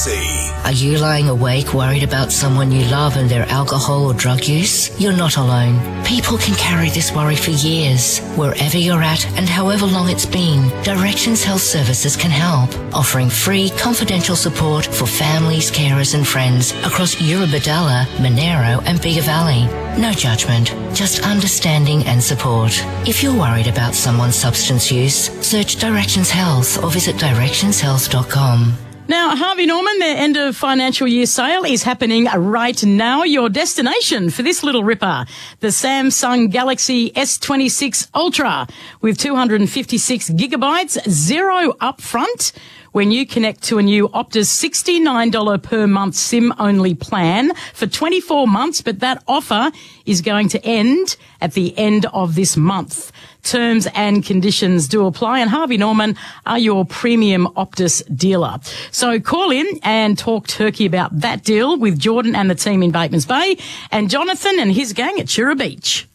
2AC. Are you lying awake worried about someone you love and their alcohol or drug use? You're not alone. People can carry this worry for years. Wherever you're at and however long it's been, Directions Health Services can help, offering free, confidential support for families, carers and friends across Eurobodalla, Monero and Bega Valley. No judgment, just understanding and support. If you're worried about someone's substance use, search Directions Health or visit directionshealth.com. Now, Harvey Norman, their end of financial year sale is happening right now. Your destination for this little ripper, the Samsung Galaxy S26 Ultra with 256 gigabytes, zero upfront when you connect to a new Optus $69 per month SIM-only plan for 24 months, but that offer is going to end at the end of this month. Terms and conditions do apply, and Harvey Norman are your premium Optus dealer. So call in and talk turkey about that deal with Jordan and the team in Batemans Bay and Jonathan and his gang at Chura Beach.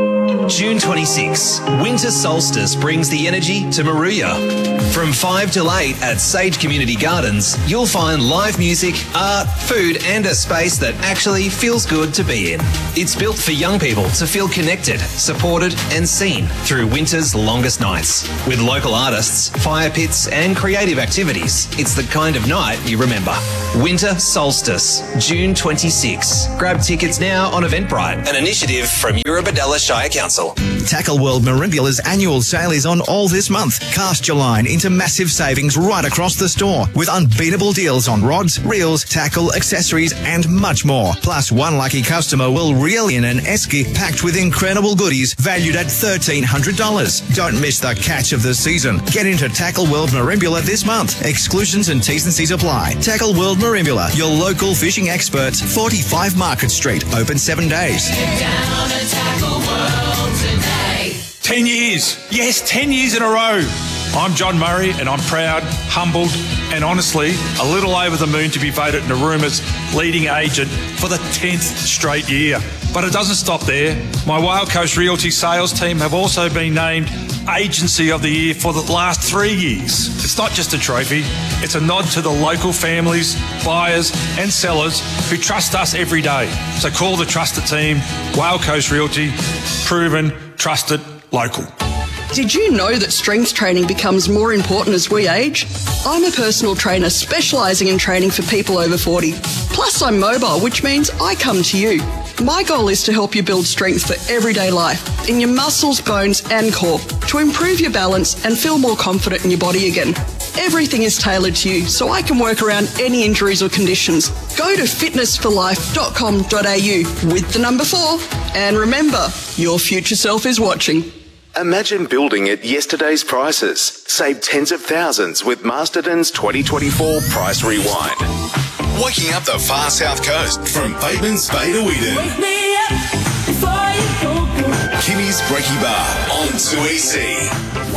June 26, Winter Solstice brings the energy to Maruya. From 5 till 8 at Sage Community Gardens, you'll find live music, art, food and a space that actually feels good to be in. It's built for young people to feel connected, supported and seen through winter's longest nights. With local artists, fire pits and creative activities, it's the kind of night you remember. Winter Solstice, June 26. Grab tickets now on Eventbrite, an initiative from Eurobodalla Shire Council. Tackle World Marimbula's annual sale is on all this month. Cast your line into massive savings right across the store with unbeatable deals on rods, reels, tackle, accessories and much more. Plus, one lucky customer will reel in an esky packed with incredible goodies valued at $1,300. Don't miss the catch of the season. Get into Tackle World Marimbula this month. Exclusions and T's and C's apply. Tackle World Marimbula, your local fishing experts, 45 Market Street, open 7 days. Get down to Tackle World today. 10 years. Yes, 10 years in a row. I'm John Murray and I'm proud, humbled and honestly a little over the moon to be voted Naruma's leading agent for the 10th straight year. But it doesn't stop there. My Wild Coast Realty sales team have also been named Agency of the Year for the last 3 years. It's not just a trophy, it's a nod to the local families, buyers and sellers who trust us every day. So call the trusted team, Wild Coast Realty, proven, trusted, local. Did you know that strength training becomes more important as we age? I'm a personal trainer specialising in training for people over 40. Plus, I'm mobile, which means I come to you. My goal is to help you build strength for everyday life, in your muscles, bones and core, to improve your balance and feel more confident in your body again. Everything is tailored to you, so I can work around any injuries or conditions. Go to fitnessforlife.com.au with the number 4. And remember, your future self is watching. Imagine building at yesterday's prices. Save tens of thousands with Masterton's 2024 Price Rewind. Waking up the far south coast from Batemans Bay to Eden. Wake me up before you go. Kimmy's Breaky Bar on 2AC.